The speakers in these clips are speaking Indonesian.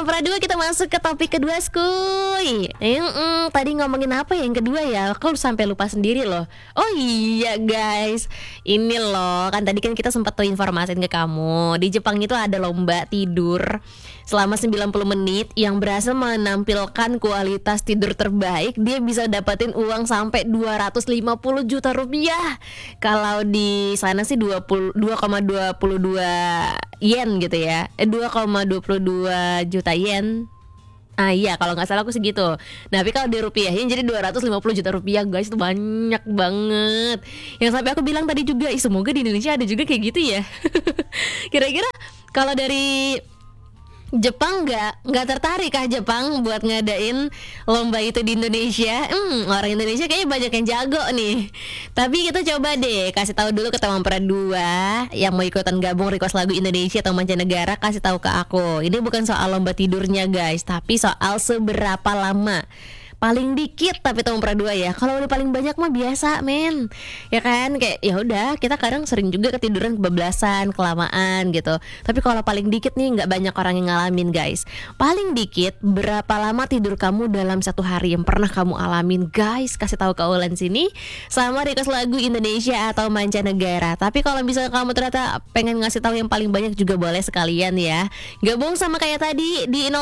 Teman Pradua, kita masuk ke topik kedua, skuy. Tadi ngomongin apa ya yang kedua ya? Aku sampai lupa sendiri loh. Oh iya guys, ini loh, kan tadi kan kita sempat tuh informasin ke kamu, di Jepang itu ada lomba tidur selama 90 menit. Yang berhasil menampilkan kualitas tidur terbaik, dia bisa dapatin uang sampai 250 juta rupiah. Kalau di sana sih 2,22 yen gitu ya, 2,22 juta yen. Iya, kalau nggak salah aku segitu. Nah, tapi kalau dirupiahin jadi 250 juta rupiah guys, itu banyak banget. Yang sampai aku bilang tadi juga, semoga di Indonesia ada juga kayak gitu ya. Kira-kira kalau dari Jepang nggak tertarik kah Jepang buat ngadain lomba itu di Indonesia? Orang Indonesia kayaknya banyak yang jago nih. Tapi kita coba deh kasih tahu dulu ke teman Pradua yang mau ikutan gabung request lagu Indonesia atau mancanegara, kasih tahu ke aku. Ini bukan soal lomba tidurnya guys, tapi soal seberapa lama. Paling dikit tapi teman Pradua ya. Kalau udah paling banyak mah biasa men. Ya kan, kayak ya udah, kita kadang sering juga ketiduran kebablasan, kelamaan gitu. Tapi kalau paling dikit nih, nggak banyak orang yang ngalamin guys. Paling dikit berapa lama tidur kamu dalam satu hari yang pernah kamu alamin guys? Kasih tahu ke Ulan sini sama request lagu Indonesia atau mancanegara. Tapi kalau misalnya kamu ternyata pengen ngasih tahu yang paling banyak juga boleh sekalian ya. Gabung sama kayak tadi di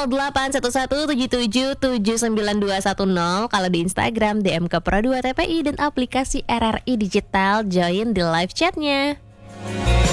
0811777921. Kalau di Instagram DM ke Pro2 TPI dan aplikasi RRI Digital, join di live chatnya.